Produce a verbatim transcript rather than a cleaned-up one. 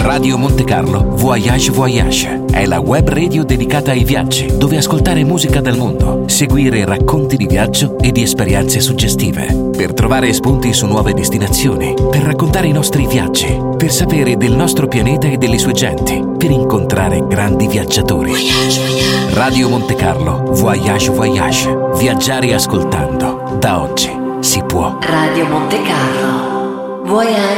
Radio Monte Carlo Voyage Voyage è la web radio dedicata ai viaggi, dove ascoltare musica dal mondo, seguire racconti di viaggio e di esperienze suggestive, per trovare spunti su nuove destinazioni, per raccontare i nostri viaggi, per sapere del nostro pianeta e delle sue genti, per incontrare grandi viaggiatori. Voyage, voyage. Radio Monte Carlo Voyage Voyage. Viaggiare ascoltando. Da oggi si può. Radio Monte Carlo Voyage